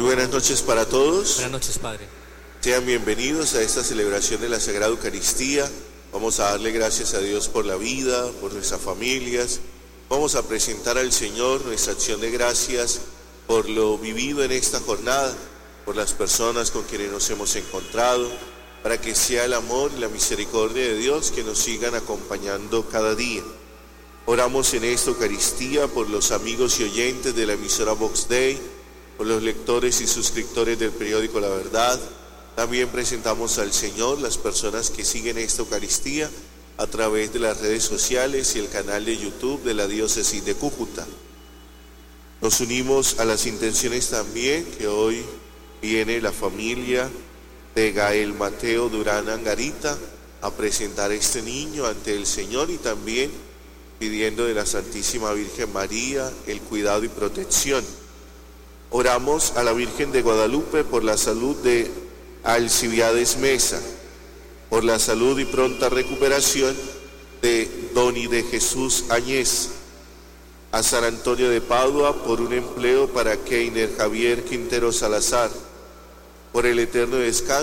Muy buenas noches para todos. Buenas noches, Padre. Sean bienvenidos a esta celebración de la Sagrada Eucaristía. Vamos a darle gracias a Dios por la vida, por nuestras familias. Vamos a presentar al Señor nuestra acción de gracias por lo vivido en esta jornada, por las personas con quienes nos hemos encontrado, para que sea el amor y la misericordia de Dios que nos sigan acompañando cada día. Oramos en esta Eucaristía por los amigos y oyentes de la emisora Vox Dei, por los lectores y suscriptores del periódico La Verdad. También presentamos al Señor las personas que siguen esta Eucaristía a través de las redes sociales y el canal de YouTube de la Diócesis de Cúcuta. Nos unimos a las intenciones también que hoy viene la familia de Gael Mateo Durán Angarita a presentar a este niño ante el Señor y también pidiendo de la Santísima Virgen María el cuidado y protección. Oramos a la Virgen de Guadalupe por la salud de Alcibiades Mesa, por la salud y pronta recuperación de Don y de Jesús Añez, a San Antonio de Padua por un empleo para Keiner Javier Quintero Salazar, por el eterno descanso